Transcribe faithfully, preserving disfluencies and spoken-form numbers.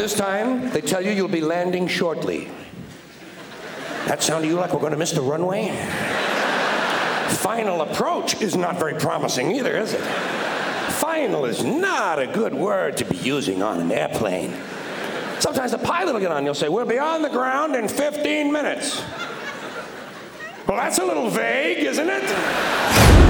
this time, they tell you you'll be landing shortly. That sound to you like we're going to miss the runway? Final approach is not very promising either, is it? Final is not a good word to be using on an airplane. Sometimes the pilot will get on and he'll say, we'll be on the ground in fifteen minutes. Well, that's a little vague, isn't it?